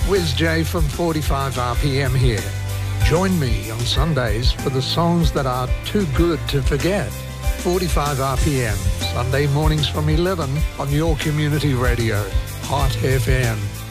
Wiz J from 45 RPM here. Join me on Sundays for the songs that are too good to forget. 45 RPM, Sunday mornings from 11 on your community radio, Hot FM.